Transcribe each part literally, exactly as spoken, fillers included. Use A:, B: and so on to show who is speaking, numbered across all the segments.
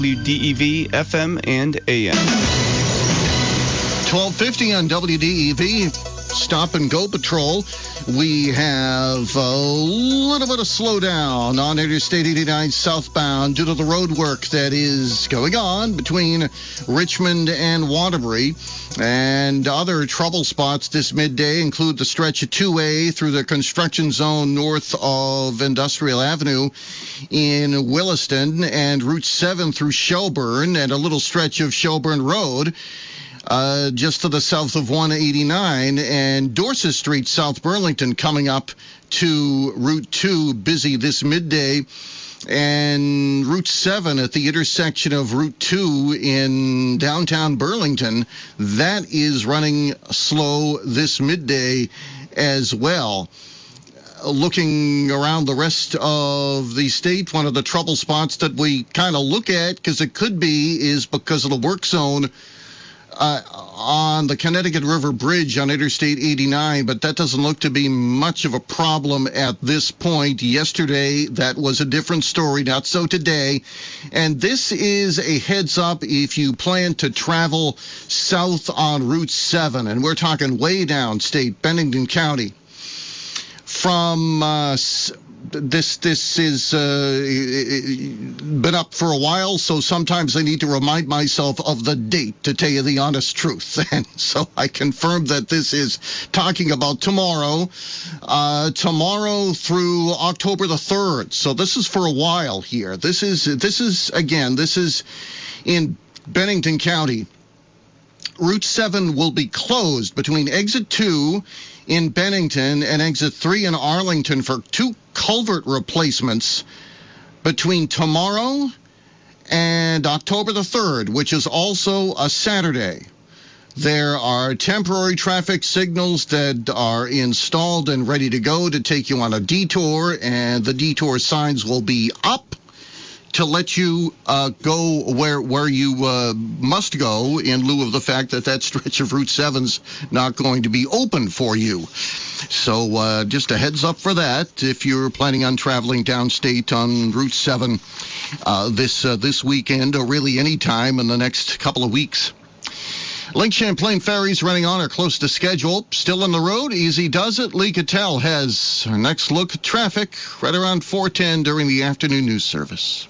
A: W D E V F M and A M.
B: twelve fifty on W D E V. Stop and Go Patrol. We have a little bit of slowdown on Interstate eighty-nine southbound due to the road work that is going on between Richmond and Waterbury. And other trouble spots this midday include the stretch of two A through the construction zone north of Industrial Avenue in Williston, and Route seven through Shelburne, and a little stretch of Shelburne Road Uh, just to the south of one eighty-nine, and Dorset Street, South Burlington, coming up to Route two, busy this midday, and Route seven at the intersection of Route two in downtown Burlington, that is running slow this midday as well. Looking around the rest of the state, one of the trouble spots that we kind of look at, because it could be, is because of the work zone Uh, on the Connecticut River Bridge on Interstate eighty-nine, but that doesn't look to be much of a problem at this point. Yesterday, that was a different story, not so today. And this is a heads up if you plan to travel south on Route seven, and we're talking way downstate, Bennington County. From uh, This this is uh, been up for a while, so sometimes I need to remind myself of the date to tell you the honest truth. And so I confirm that this is talking about tomorrow, uh, tomorrow through October the third. So this is for a while here. This is this is again this is in Bennington County. Route seven will be closed between exit two in Bennington and exit three in Arlington for two culvert replacements between tomorrow and October the third, which is also a Saturday. There are temporary traffic signals that are installed and ready to go to take you on a detour, and the detour signs will be up to let you uh, go where where you uh, must go, in lieu of the fact that that stretch of Route seven's not going to be open for you. So uh, just a heads up for that if you're planning on traveling downstate on Route seven uh, this uh, this weekend, or really any time in the next couple of weeks. Lake Champlain ferries running on or close to schedule. Still on the road, easy does it. Lee Cattell has our next look at traffic right around four ten during the afternoon news service.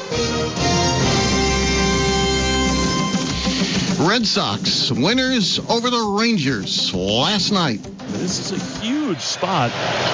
B: Red Sox winners over the Rangers last night.
C: This is a huge spot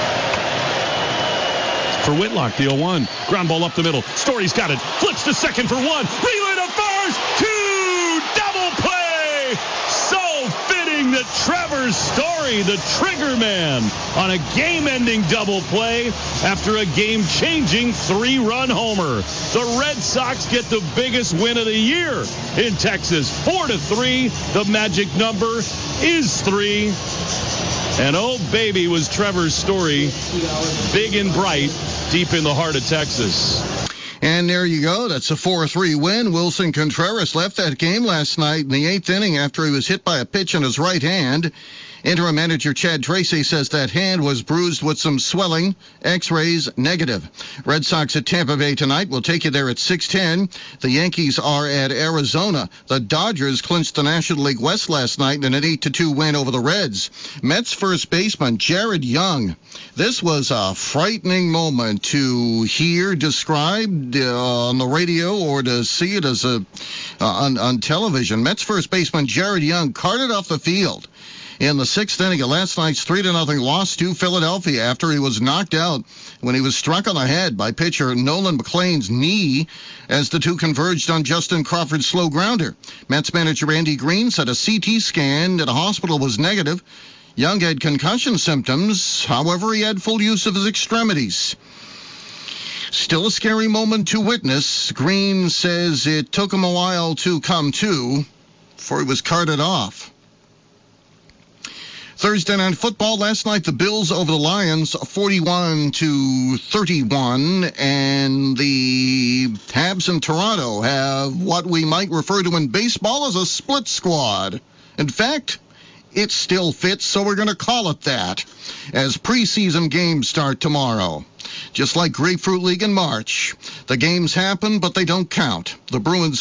C: for Whitlock, the oh one. Ground ball up the middle. Story's got it. Flips to second for one. Relay to first. Two. Double play. So fitting that Trevor Story, the trigger man, on a game-ending double play after a game-changing three-run homer. The Red Sox get the biggest win of the year in Texas. Four to three. The magic number is three. And oh, baby, was Trevor Story big and bright deep in the heart of Texas.
B: And there you go. That's a four three win. Wilson Contreras left that game last night in the eighth inning after he was hit by a pitch in his right hand. Interim manager Chad Tracy says that hand was bruised with some swelling. X-rays negative. Red Sox at Tampa Bay tonight. We'll take you there at six ten. The Yankees are at Arizona. The Dodgers clinched the National League West last night in an eight to two win over the Reds. Mets first baseman Jared Young. This was a frightening moment to hear described uh, on the radio or to see it as a uh, on, on television. Mets first baseman Jared Young carted off the field in the sixth inning of last night's three to nothing loss to Philadelphia after he was knocked out when he was struck on the head by pitcher Nolan McLean's knee as the two converged on Justin Crawford's slow grounder. Mets manager Andy Green said a C T scan at a hospital was negative. Young had concussion symptoms. However, he had full use of his extremities. Still a scary moment to witness. Green says it took him a while to come to before he was carted off. Thursday Night Football last night, the Bills over the Lions, forty-one to thirty-one, and the Habs in Toronto have what we might refer to in baseball as a split squad. In fact, It still fits, so we're going to call it that. As preseason games start tomorrow. Just like Grapefruit League in March, the games happen, but they don't count. The Bruins